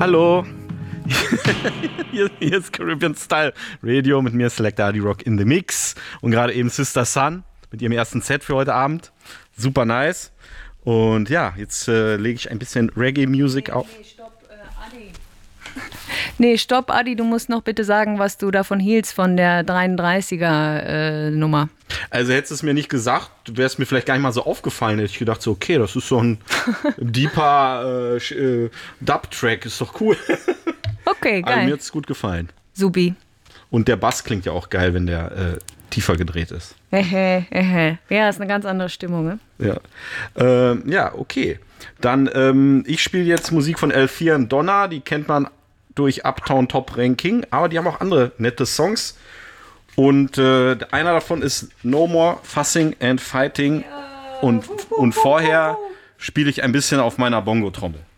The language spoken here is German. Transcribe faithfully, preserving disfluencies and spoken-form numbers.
Hallo, hier, hier ist Caribbean Style Radio, mit mir Selector Adi Rock in the Mix und gerade eben Sister Sun mit ihrem ersten Set für heute Abend. Super nice. Und ja, jetzt äh, lege ich ein bisschen Reggae-Music nee, auf. Nee, stopp, äh, Adi. Nee, stopp, Adi, du musst noch bitte sagen, was du davon hielst, von der dreiunddreißiger-Nummer. Äh, also hättest du es mir nicht gesagt, wäre es mir vielleicht gar nicht mal so aufgefallen. Hätte ich gedacht, so okay, das ist so ein deeper äh, äh, Dub-Track, ist doch cool. Okay, geil. Also mir hat es gut gefallen. Supi. Und der Bass klingt ja auch geil, wenn der äh, tiefer gedreht ist. Hehe, hehe. Ja, ist eine ganz andere Stimmung, ne? Ja, ähm, ja, okay. Dann, ähm, ich spiele jetzt Musik von L vier und Donna, die kennt man durch Uptown Top Ranking, aber die haben auch andere nette Songs. Und äh, einer davon ist No More Fussing and Fighting. Und, und vorher spiele ich ein bisschen auf meiner Bongo-Trommel.